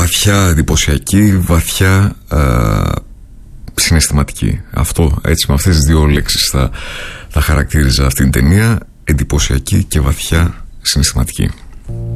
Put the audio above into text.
βαθιά εντυπωσιακή, βαθιά συναισθηματική. Αυτό, έτσι, με αυτές τις δύο λέξεις θα χαρακτήριζα αυτήν την ταινία: εντυπωσιακή και βαθιά συναισθηματική.